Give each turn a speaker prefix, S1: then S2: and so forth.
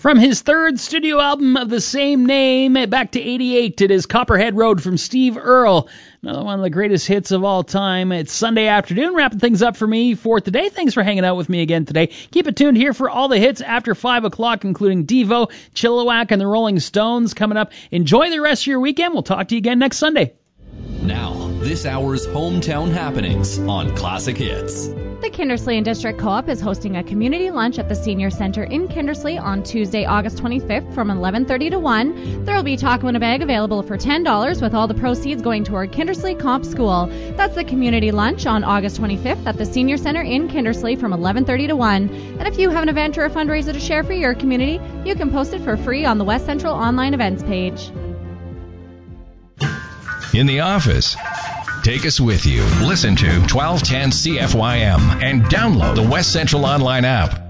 S1: From his third studio album of the same name, back to 88, it is Copperhead Road from Steve Earle. Another one of the greatest hits of all time. It's Sunday afternoon, wrapping things up for me for today. Thanks for hanging out with me again today. Keep it tuned here for all the hits after 5 o'clock, including Devo, Chilliwack, and the Rolling Stones coming up. Enjoy the rest of your weekend. We'll talk to you again next Sunday.
S2: Now, this hour's hometown happenings on Classic Hits.
S3: The Kindersley and District Co-op is hosting a community lunch at the Senior Center in Kindersley on Tuesday, August 25th from 11:30 to 1. There will be taco in a bag available for $10 with all the proceeds going toward Kindersley Comp School. That's the community lunch on August 25th at the Senior Center in Kindersley from 11:30 to 1. And if you have an event or a fundraiser to share for your community, you can post it for free on the West Central online events page.
S4: In the office, take us with you. Listen to 1210 CFYM and download the West Central online app.